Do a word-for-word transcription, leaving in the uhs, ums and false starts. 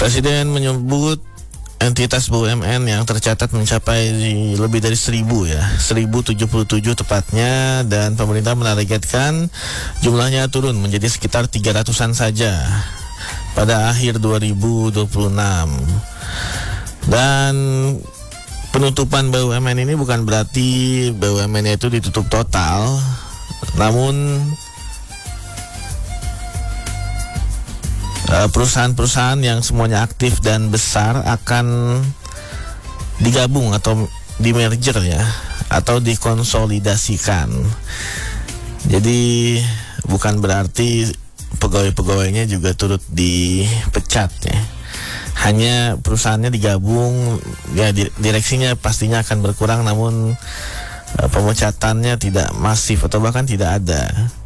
Presiden menyebut entitas B U M N yang tercatat mencapai lebih dari seribu ya, seribu tujuh puluh tujuh tepatnya, dan pemerintah menargetkan jumlahnya turun menjadi sekitar tiga ratusan saja pada akhir dua ribu dua puluh enam. Dan penutupan B U M N ini bukan berarti B U M N itu ditutup total, namun perusahaan-perusahaan yang semuanya aktif dan besar akan digabung atau di merger ya, atau dikonsolidasikan. Jadi bukan berarti pegawai-pegawainya juga turut dipecat ya. Hanya perusahaannya digabung ya, direksinya pastinya akan berkurang, namun pemecatannya tidak masif atau bahkan tidak ada.